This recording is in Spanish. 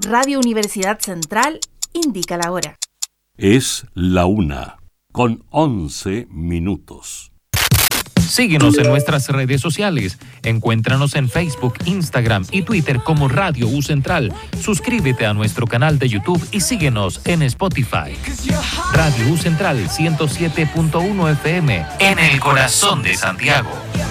Radio Universidad Central indica la hora. Es la 1:11. Síguenos en nuestras redes sociales. Encuéntranos en Facebook, Instagram y Twitter como Radio U Central. Suscríbete a nuestro canal de YouTube y síguenos en Spotify. Radio U Central 107.1 FM en el corazón de Santiago.